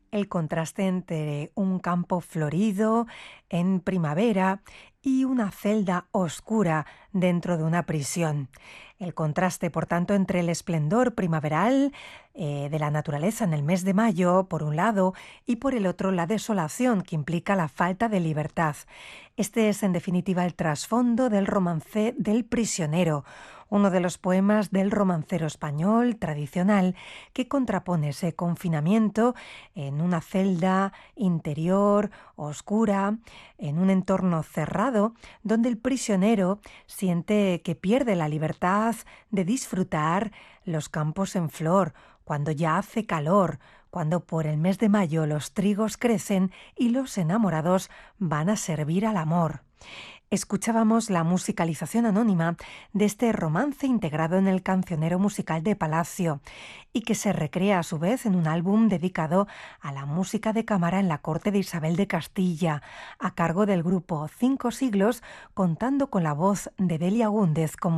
el contraste entre un campo florido en primavera y una celda oscura dentro de una prisión. El contraste, por tanto, entre el esplendor primaveral de la naturaleza en el mes de mayo, por un lado, y por el otro, la desolación que implica la falta de libertad. Este es, en definitiva, el trasfondo del romance del prisionero, uno de los poemas del romancero español tradicional que contrapone ese confinamiento en una celda interior, oscura, en un entorno cerrado, donde el prisionero siente que pierde la libertad de disfrutar los campos en flor, cuando ya hace calor, cuando por el mes de mayo los trigos crecen y los enamorados van a servir al amor. Escuchábamos la musicalización anónima de este romance integrado en el cancionero musical de Palacio y que se recrea a su vez en un álbum dedicado a la música de cámara en la corte de Isabel de Castilla, a cargo del grupo Cinco Siglos, contando con la voz de Delia Gúndez como